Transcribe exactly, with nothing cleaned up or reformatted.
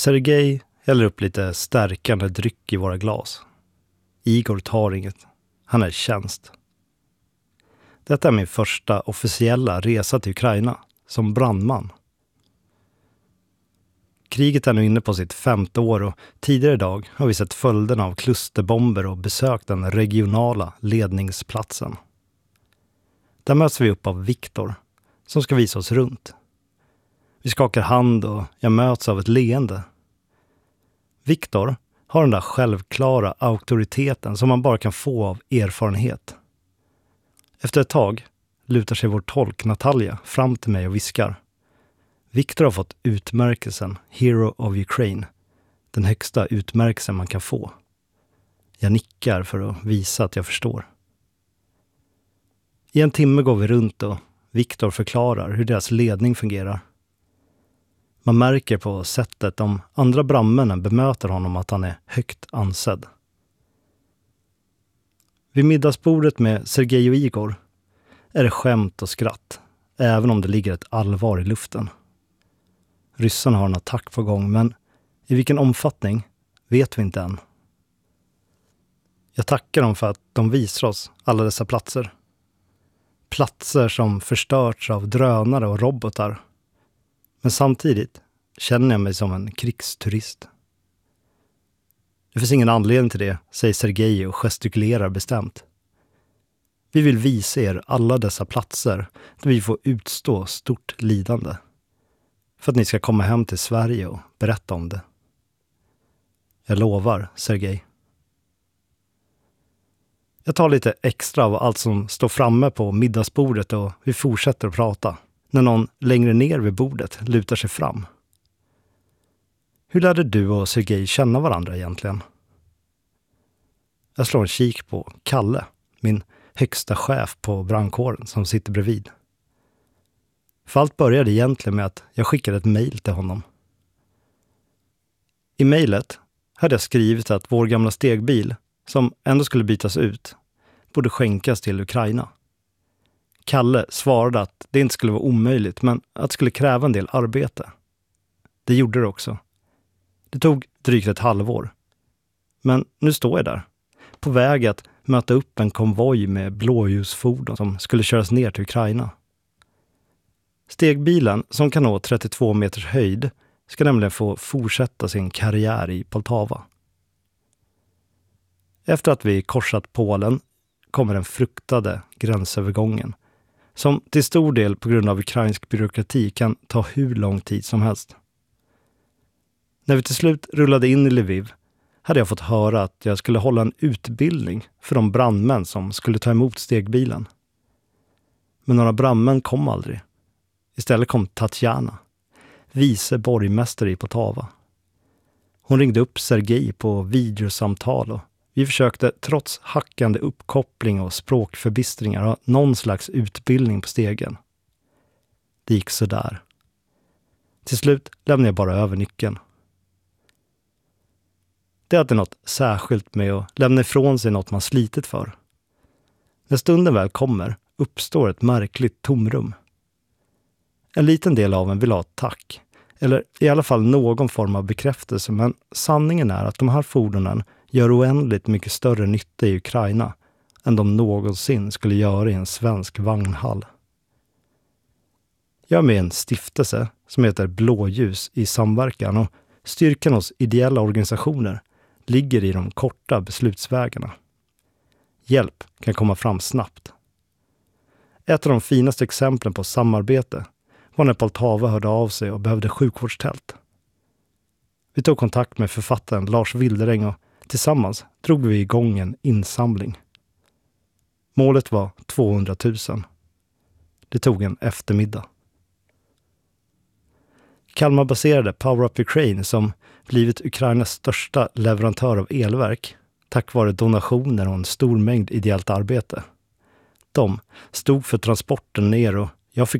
Sergej häller upp lite stärkande dryck i våra glas. Igor tar inget. Han är i tjänst. Detta är min första officiella resa till Ukraina som brandman. Kriget är nu inne på sitt femte år och tidigare idag har vi sett följderna av klusterbomber och besökt den regionala ledningsplatsen. Där möts vi upp av Viktor som ska visa oss runt. Vi skakar hand och jag möts av ett leende. Viktor har den där självklara auktoriteten som man bara kan få av erfarenhet. Efter ett tag lutar sig vår tolk Natalia fram till mig och viskar: Viktor har fått utmärkelsen Hero of Ukraine, den högsta utmärkelsen man kan få. Jag nickar för att visa att jag förstår. I en timme går vi runt och Viktor förklarar hur deras ledning fungerar. Man märker på sättet de andra brandmännen bemöter honom att han är högt ansedd. Vid middagsbordet med Sergej och Igor är det skämt och skratt, även om det ligger ett allvar i luften. Ryssarna har en attack på gång, men i vilken omfattning vet vi inte än. Jag tackar dem för att de visar oss alla dessa platser. Platser som förstörts av drönare och robotar. Men samtidigt känner jag mig som en krigsturist. Det finns ingen anledning till det, säger Sergej och gestikulerar bestämt. Vi vill visa er alla dessa platser där vi får utstå stort lidande. För att ni ska komma hem till Sverige och berätta om det. Jag lovar, Sergej. Jag tar lite extra av allt som står framme på middagsbordet och vi fortsätter att prata. När någon längre ner vid bordet lutar sig fram. Hur lärde du och Sergej känna varandra egentligen? Jag slår en kik på Kalle, min högsta chef på brandkåren som sitter bredvid. För allt började egentligen med att jag skickade ett mejl till honom. I mejlet hade jag skrivit att vår gamla stegbil, som ändå skulle bytas ut, borde skänkas till Ukraina. Kalle svarade att det inte skulle vara omöjligt, men att det skulle kräva en del arbete. Det gjorde det också. Det tog drygt ett halvår. Men nu står jag där, på väg att möta upp en konvoj med blåljusfordon som skulle köras ner till Ukraina. Stegbilen, som kan nå trettiotvå meters höjd, ska nämligen få fortsätta sin karriär i Poltava. Efter att vi korsat Polen kommer den fruktade gränsövergången, som till stor del på grund av ukrainsk byråkrati kan ta hur lång tid som helst. När vi till slut rullade in i Lviv hade jag fått höra att jag skulle hålla en utbildning för de brandmän som skulle ta emot stegbilen. Men några brandmän kom aldrig. Istället kom Tatjana, vice borgmästare i Poltava. Hon ringde upp Sergej på videosamtal och vi försökte trots hackande uppkoppling och språkförbistringar ha någon slags utbildning på stegen. Det gick så där. Till slut lämnade jag bara över nyckeln. Det är alltid något särskilt med att lämna ifrån sig något man slitit för. När stunden väl kommer uppstår ett märkligt tomrum. En liten del av en vill ha ett tack, eller i alla fall någon form av bekräftelse, men sanningen är att de här fordonen gör oändligt mycket större nytta i Ukraina än de någonsin skulle göra i en svensk vagnhall. Jag är med i en stiftelse som heter Blåljus i samverkan och styrkan hos ideella organisationer ligger i de korta beslutsvägarna. Hjälp kan komma fram snabbt. Ett av de finaste exemplen på samarbete var när Poltava hörde av sig och behövde sjukvårdstält. Vi tog kontakt med författaren Lars Wilderäng och tillsammans drog vi igång en insamling. Målet var tvåhundratusen. Det tog en eftermiddag. Kalmar-baserade Power Up Ukraine, som blivit Ukrainas största leverantör av elverk tack vare donationer och en stor mängd ideellt arbete. De stod för transporten ner och jag fick